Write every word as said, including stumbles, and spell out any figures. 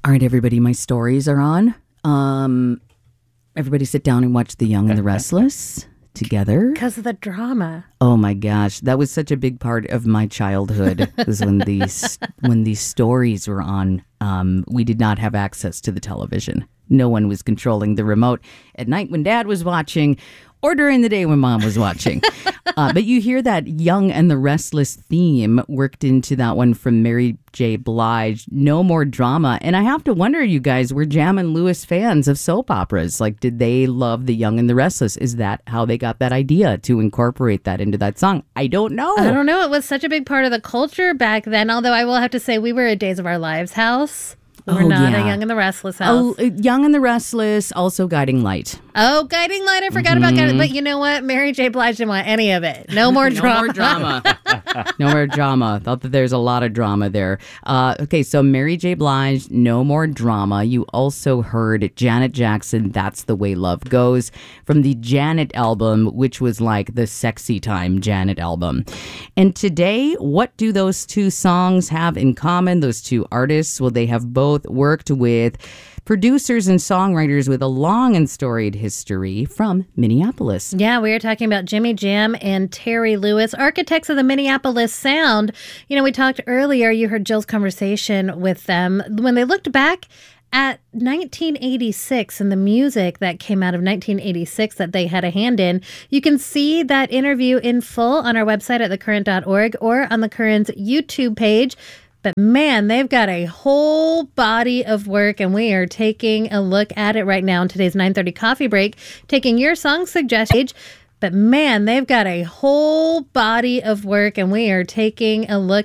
All right, everybody, my stories are on. Um, everybody sit down and watch The Young and the Restless together. Because of the drama. Oh my gosh, that was such a big part of my childhood. Was when these when these stories were on. Um, we did not have access to the television. No one was controlling the remote at night when Dad was watching, or during the day when Mom was watching. uh, but you hear that Young and the Restless theme worked into that one from Mary J. Blige, No More Drama. And I have to wonder, you guys, were Jam and Lewis fans of soap operas? Like, did they love The Young and the Restless? Is that how they got that idea to incorporate that into that song? I don't know. I don't know. It was such a big part of the culture back then, although I will have to say we were a Days of Our Lives house. We're oh, not yeah. a Young and the Restless house. Oh, Young and the Restless, also Guiding Light. Oh, Guiding Light. I forgot mm-hmm. about Guiding Light. But you know what? Mary J. Blige didn't want any of it. No more drama. No more drama. No more drama. Thought that there's a lot of drama there. Uh, okay, so Mary J. Blige, No More Drama. You also heard Janet Jackson, That's the Way Love Goes, from the Janet album, which was like the sexy time Janet album. And today, what do those two songs have in common? Those two artists? Well, they have both worked with producers and songwriters with a long and storied history from Minneapolis. Yeah, we are talking about Jimmy Jam and Terry Lewis, architects of the Minneapolis sound. You know, we talked earlier, you heard Jill's conversation with them. When they looked back at nineteen eighty-six and the music that came out of nineteen eighty-six that they had a hand in, you can see that interview in full on our website at the current dot org or on the Current's YouTube page. But man, they've got a whole body of work, and we are taking a look at it right now in today's nine thirty coffee break, taking your song suggestions. But man, they've got a whole body of work, and we are taking a look